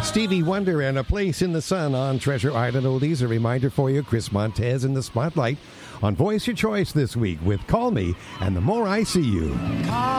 Stevie Wonder and A Place in the Sun on Treasure Island Oldies. A reminder for you, Chris Montez in the spotlight on Voice Your Choice this week with Call Me and The More I See You.